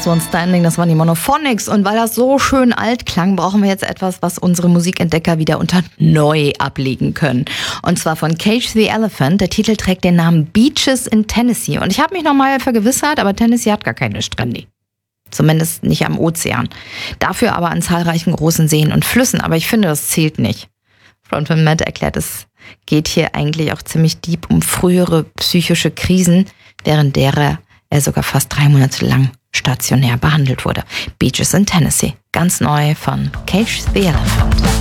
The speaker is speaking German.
Last One Standing, das waren die Monophonics. Und weil das so schön alt klang, brauchen wir jetzt etwas, was unsere Musikentdecker wieder unter neu ablegen können. Und zwar von Cage the Elephant. Der Titel trägt den Namen Beaches in Tennessee. Und ich habe mich nochmal vergewissert, aber Tennessee hat gar keine Strände. Zumindest nicht am Ozean. Dafür aber an zahlreichen großen Seen und Flüssen. Aber ich finde, das zählt nicht. Frontman Matt erklärt, es geht hier eigentlich auch ziemlich deep um frühere psychische Krisen, während derer er sogar fast 3 Monate lang stationär behandelt wurde. Beaches in Tennessee, ganz neu von Cage the Elephant.